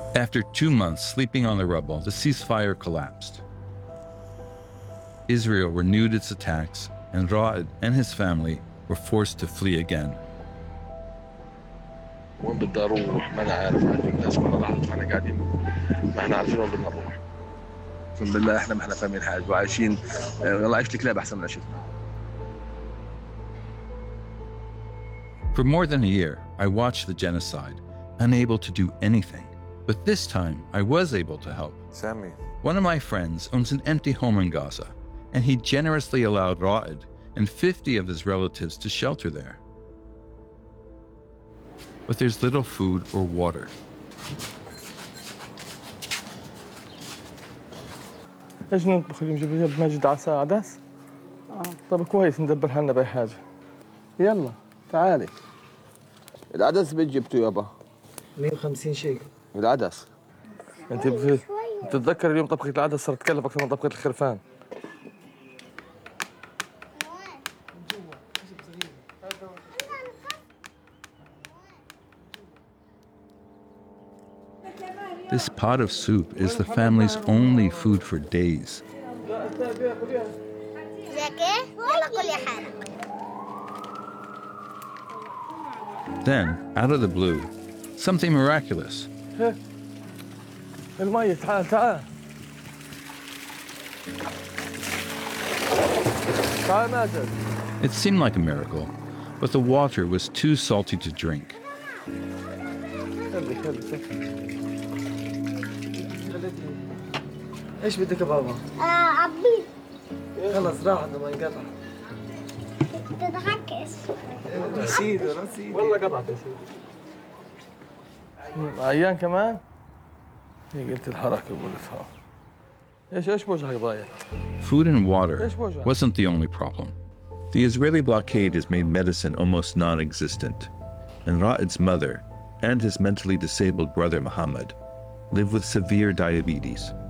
After 2 months sleeping on the rubble, the ceasefire collapsed. Israel renewed its attacks, and Ra'ad and his family were forced to flee again. وين بدي اروح ما انا عارف الناس كلها راحت فاحنا قاعدين ما احنا عارفين وين بدنا نروح. اقسم بالله احنا ما احنا فاهمين حاجه وعايشين والله عيشة الكلاب احسن من عيشتنا. For more than a year, I watched the genocide, unable to do anything. But this time, I was able to help. Sammy. One of my friends owns an empty home in Gaza, and he generously allowed Ra'ad and 50 of his relatives to shelter there. But there's little food or water. ايش نطبخ اليوم؟ جيب ماجد عدس؟ طب كويس ندبر لنا بأي حاجة. يلا تعالي. العدس بيت جبته يابا 150 شيكل العدس. انت بتتذكر اليوم طبخة العدس صارت تكلف أكثر من طبخة الخرفان. This pot of soup is the family's only food for days. Then, out of the blue, something miraculous. المية تعال تعال. تعال ماجد. It seemed like a miracle, but the water was too salty to drink. ايش بدك يا بابا؟ عبيد. خلص راح عندما انقطع. تتعكس. رصيده والله قطعت يا سيدي. عيان كمان؟ هي قلت الحركة قلتها. ايش بوجهك ضايع؟ Food and water wasn't the only problem. The Israeli blockade has made medicine almost non-existent, and Ra'ad's mother and his mentally disabled brother Muhammad live with severe diabetes.